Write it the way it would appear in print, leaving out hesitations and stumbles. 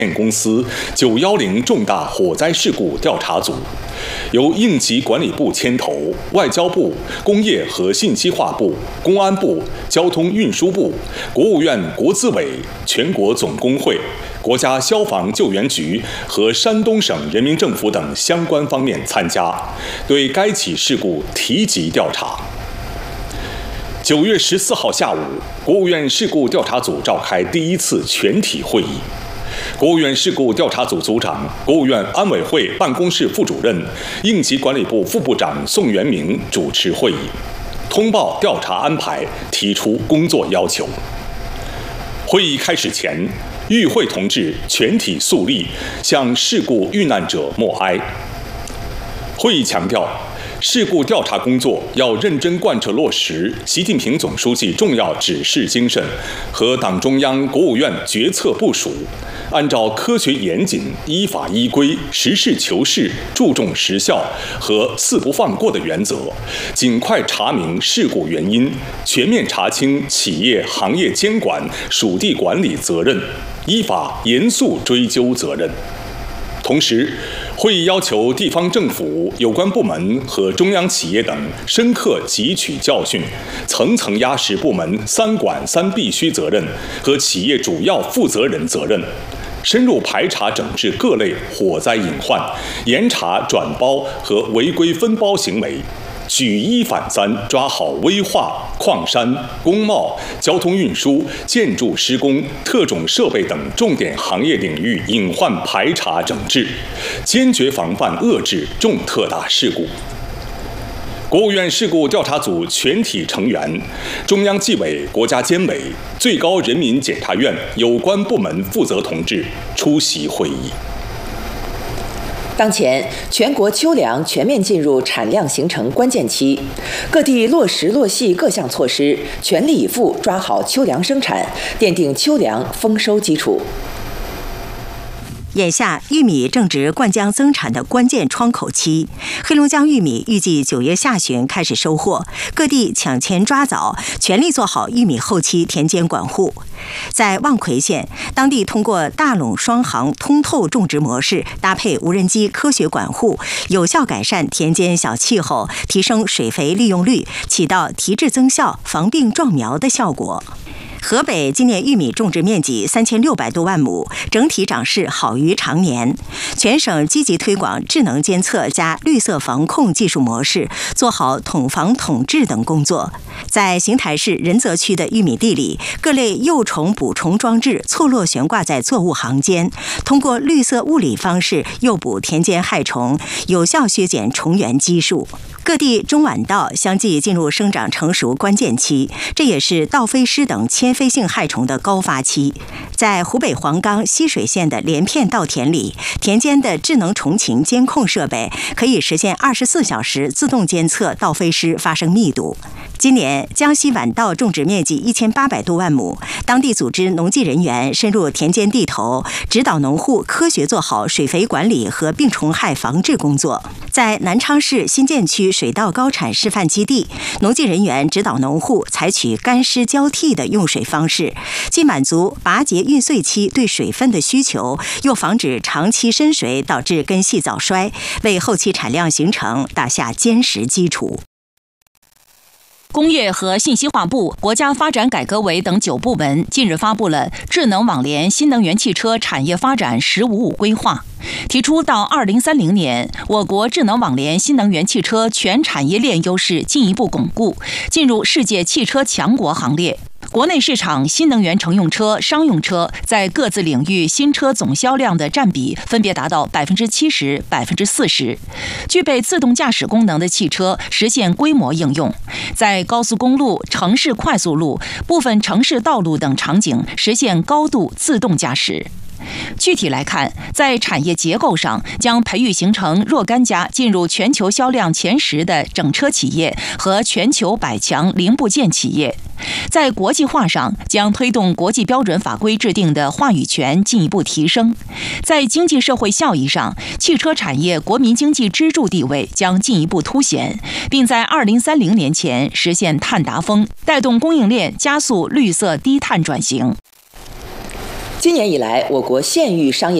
公司910重大火灾事故调查组，由应急管理部牵头，外交部、工业和信息化部、公安部、交通运输部、国务院国资委、全国总工会、国家消防救援局和山东省人民政府等相关方面参加，对该起事故提级调查。9月14号下午，国务院事故调查组召开第一次全体会议。国务院事故调查组组长、国务院安委会办公室副主任、应急管理部副部长宋元明主持会议，通报调查安排，提出工作要求。会议开始前，与会同志全体肃立，向事故遇难者默哀。会议强调，事故调查工作要认真贯彻落实习近平总书记重要指示精神和党中央、国务院决策部署，按照科学严谨、依法依规、实事求是、注重实效和四不放过的原则，尽快查明事故原因，全面查清企业行业监管、属地管理责任，依法严肃追究责任。同时，会议要求地方政府有关部门和中央企业等深刻汲取教训，层层压实部门3管3必须责任和企业主要负责人责任，深入排查整治各类火灾隐患，严查转包和违规分包行为，举一反三，抓好危化、矿山、工贸、交通运输、建筑施工、特种设备等重点行业领域隐患排查整治，坚决防范遏制重特大事故。国务院事故调查组全体成员、中央纪委、国家监委、最高人民检察院有关部门负责同志出席会议。 当前，全国秋粮全面进入产量形成关键期，各地落实落细各项措施，全力以赴抓好秋粮生产，奠定秋粮丰收基础。 眼下，玉米正值灌浆增产的关键窗口期，黑龙江玉米预计9月下旬开始收获，各地抢前抓早，全力做好玉米后期田间管护。在望奎县，当地通过大垄双行通透种植模式，搭配无人机科学管护，有效改善田间小气候，提升水肥利用率，起到提质增效、防病壮苗的效果。河北今年玉米种植面积3600多万亩，整体长势好于常年。全省积极推广智能监测加绿色防控技术模式，做好统防统治等工作。在邢台市仁泽区的玉米地里，各类幼虫捕虫装置错落悬挂在作物行间，通过绿色物理方式诱捕田间害虫，有效削减虫源基数。各地中晚稻相继进入生长成熟关键期，这也是稻飞虱等迁飞性害虫的高发期。在湖北黄冈浠水县的连片稻田里，田间的智能虫禽监控设备可以实现24小时自动监测稻飞虱发生密度。今年江西晚稻种植面积1800多万亩，当地组织农技人员深入田间地头，指导农户科学做好水肥管理和病虫害防治工作。在南昌市新建区水稻高产示范基地，农技人员指导农户采取干湿交替的用水方式，既满足拔节运穗期对水分的需求，又防止长期深水导致根系早衰，为后期产量形成打下坚实基础。 工业和信息化部、国家发展改革委等9部门近日发布了智能网联新能源汽车产业发展“十五五”规划，提出到2030年，我国智能网联新能源汽车全产业链优势进一步巩固，进入世界汽车强国行列。国内市场新能源乘用车、商用车在各自领域新车总销量的占比分别达到70%、40%。具备自动驾驶功能的汽车实现规模应用，在高速公路、城市快速路、部分城市道路等场景实现高度自动驾驶。具体来看，在产业结构上，将培育形成若干家进入全球销量前10的整车企业和全球100强零部件企业；在国际化上，将推动国际标准法规制定的话语权进一步提升；在经济社会效益上，汽车产业国民经济支柱地位将进一步凸显，并在2030年前实现碳达峰，带动供应链加速绿色低碳转型。 今年以来，我国县域商业